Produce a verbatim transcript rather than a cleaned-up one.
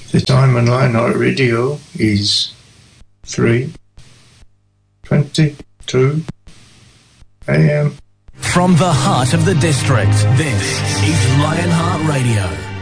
The time on Lionheart Radio is three twenty-two a m. From the heart of the district, this is Lionheart Radio.